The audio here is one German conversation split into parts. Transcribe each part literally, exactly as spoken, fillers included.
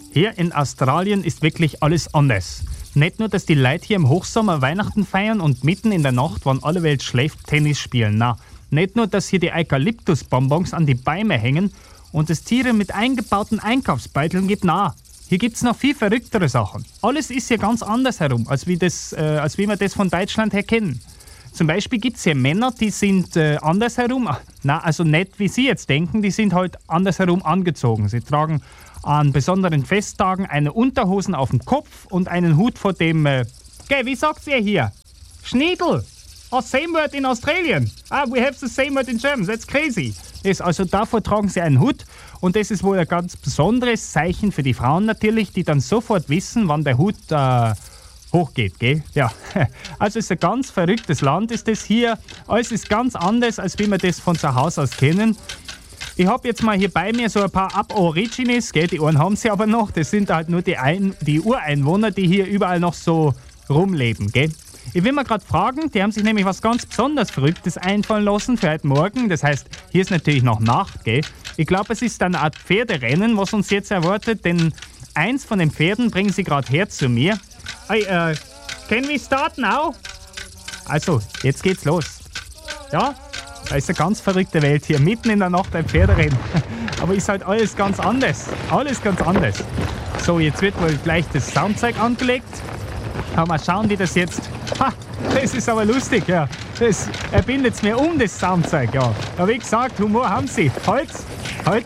Hier in Australien ist wirklich alles anders. Nicht nur, dass die Leute hier im Hochsommer Weihnachten feiern und mitten in der Nacht, wann alle Welt schläft, Tennis spielen. Na, nicht nur, dass hier die Eukalyptusbonbons an die Bäume hängen und es Tiere mit eingebauten Einkaufsbeuteln gibt. Na, hier gibt's noch viel verrücktere Sachen. Alles ist hier ganz anders herum, als wie, das, äh, als wie wir das von Deutschland her kennen. Zum Beispiel gibt's hier Männer, die sind äh, andersherum, na, also nicht wie Sie jetzt denken, die sind halt andersherum angezogen. Sie tragen an besonderen Festtagen eine Unterhosen auf dem Kopf und einen Hut vor dem, äh, okay, wie sagt's ihr hier? Schniedel! Oh, same word in Australian. Ah, we have the same word in German. That's crazy. Yes, also davor tragen sie einen Hut und das ist wohl ein ganz besonderes Zeichen für die Frauen natürlich, die dann sofort wissen, wann der Hut äh, hochgeht, gell? Ja, also es ist ein ganz verrücktes Land, ist das hier. Alles ist ganz anders, als wie wir das von zu Hause aus kennen. Ich habe jetzt mal hier bei mir so ein paar Aborigines, gell? Die einen haben sie aber noch. Das sind halt nur die, Ein- die Ureinwohner, die hier überall noch so rumleben, gell? Ich will mal gerade fragen, die haben sich nämlich was ganz besonders Verrücktes einfallen lassen für heute Morgen. Das heißt, hier ist natürlich noch Nacht, gell? Ich glaube, es ist eine Art Pferderennen, was uns jetzt erwartet, denn eins von den Pferden bringen sie gerade her zu mir. Hey, uh, can we start now? Also, jetzt geht's los. Ja, da ist eine ganz verrückte Welt hier, mitten in der Nacht ein Pferderennen. Aber ist halt alles ganz anders. Alles ganz anders. So, jetzt wird wohl gleich das Soundzeug angelegt. Aber mal schauen, wie das jetzt... Ha, das ist aber lustig, ja. Das erbindet mir um, das Soundzeug, ja. Aber wie gesagt, Humor haben sie. Halt, halt,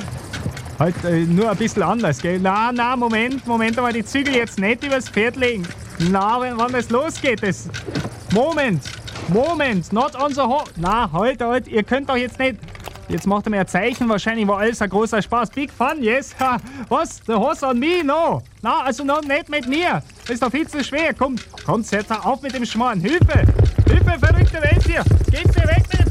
halt äh, nur ein bisschen anders, gell. Na, na, Moment, Moment, aber die Zügel jetzt nicht übers Pferd legen. Na, wenn, wann das losgeht, das... Moment, Moment, not on the horse. Na, halt, halt, ihr könnt doch jetzt nicht... Jetzt macht er mir ein Zeichen, wahrscheinlich war alles ein großer Spaß. Big fun, yes. Ha, was? The horse on me? No. Na, also no, nicht mit mir. Das ist doch viel zu schwer. Komm, komm, setz auf mit dem Schmarrn. Hilfe! Hilfe, verrückte Welt hier! Geht's mir weg mit dem